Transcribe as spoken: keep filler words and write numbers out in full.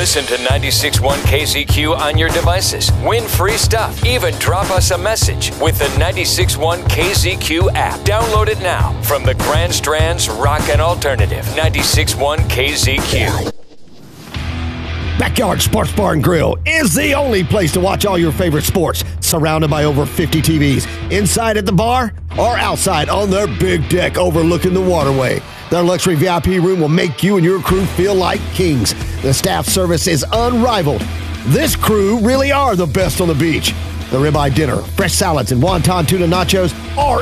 Listen to ninety-six point one K Z Q on your devices. Win free stuff. Even drop us a message with the ninety-six point one K Z Q app. Download it now from the Grand Strand's Rock and Alternative. ninety-six point one K Z Q. Backyard Sports Bar and Grill is the only place to watch all your favorite sports. Surrounded by over fifty T Vs. Inside at the bar or outside on their big deck overlooking the waterway. Their luxury V I P room will make you and your crew feel like kings. The staff service is unrivaled. This crew really are the best on the beach. The ribeye dinner, fresh salads, and wonton tuna nachos are